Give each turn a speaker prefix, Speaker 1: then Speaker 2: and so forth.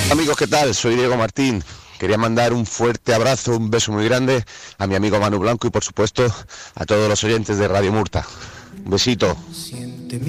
Speaker 1: Amigos, ¿qué tal? Soy Diego Martín. Quería mandar un fuerte abrazo, un beso muy grande a mi amigo Manu Blanco y por supuesto a todos los oyentes de Radio Murta. Un besito.